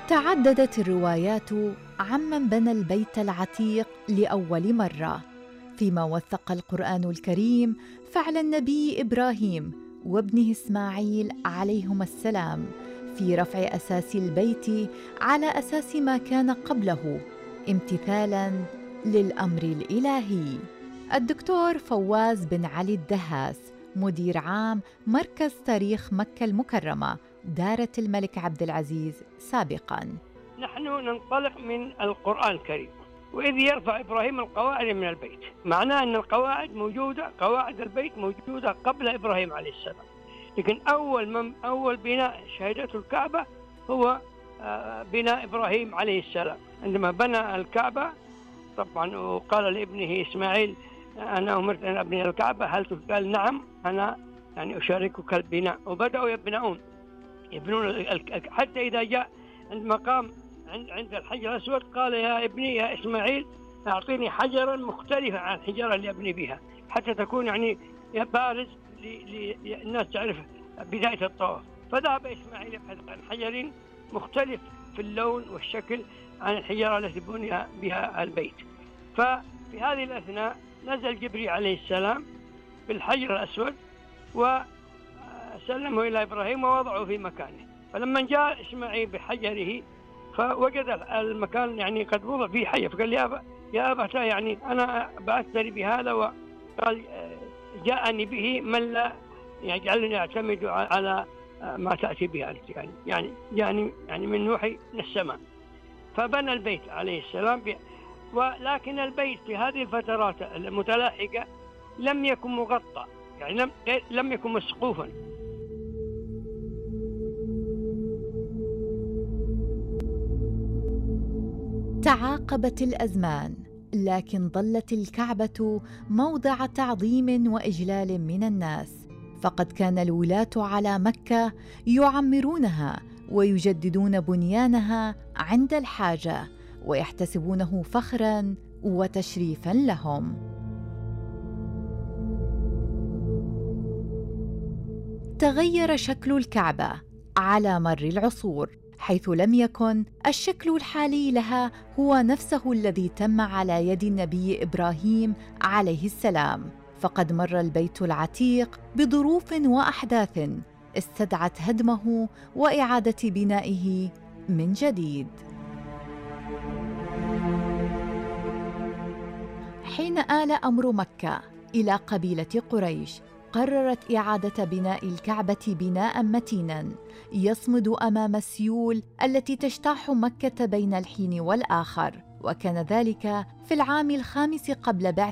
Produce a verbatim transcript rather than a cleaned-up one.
تعددت الروايات عمن بنى البيت العتيق لأول مرة، فيما وثق القرآن الكريم فعل النبي إبراهيم وابنه إسماعيل عليهما السلام في رفع أساس البيت على أساس ما كان قبله امتثالاً للأمر الإلهي. الدكتور فواز بن علي الدهاس، مدير عام مركز تاريخ مكة المكرمة دارة الملك عبد العزيز سابقاً: نحن ننطلق من القرآن الكريم، وإذ يرفع إبراهيم القواعد من البيت، معناه أن القواعد موجودة، قواعد البيت موجودة قبل إبراهيم عليه السلام، لكن أول من أول بناء شهدته الكعبة هو بناء إبراهيم عليه السلام. عندما بنى الكعبة طبعا وقال لابنه إسماعيل: أنا أمرت أن أبني الكعبة، هل قال نعم أنا يعني أشاركك البناء. وبدأوا يبنون يبنون حتى إذا جاء عند مقام عند الحجر الأسود قال: يا ابني يا إسماعيل أعطيني حجرا مختلفا عن الحجارة اللي أبني بها، حتى تكون يعني بارز للناس تعرف بداية الطواف. فذهب إسماعيل يبحث عن حجر مختلف في اللون والشكل عن الحجارة التي بني بها البيت. ففي هذه الأثناء نزل جبريل عليه السلام بالحجر الأسود وسلمه إلى إبراهيم ووضعه في مكانه. فلما جاء إسماعيل بحجره فوجد المكان يعني قد وضع فيه حجر، فقال: يا أبا يا أبتاه يعني أنا بعثتني بهذا، وقال جاءني به من لا يجعلني أعتمد على ما تأتي به أنت، يعني يعني يعني يعني من وحي من السماء. فبنى البيت عليه السلام، ولكن البيت في هذه الفترات المتلاحقة لم يكن مغطى، يعني لم لم يكن مسقوفا. تعاقبت الأزمان، لكن ظلت الكعبة موضع تعظيم وإجلال من الناس، فقد كان الولاة على مكة يعمرونها ويجددون بنيانها عند الحاجة، ويحتسبونه فخراً وتشريفاً لهم. تغير شكل الكعبة على مر العصور، حيث لم يكن الشكل الحالي لها هو نفسه الذي تم على يد النبي إبراهيم عليه السلام، فقد مر البيت العتيق بظروف وأحداث استدعت هدمه وإعادة بنائه من جديد. حين آل أمر مكة إلى قبيلة قريش، قررت إعادة بناء الكعبة بناء متينا يصمد أمام السيول التي تجتاح مكة بين الحين والآخر، وكان ذلك في العام الخامس قبل بعثة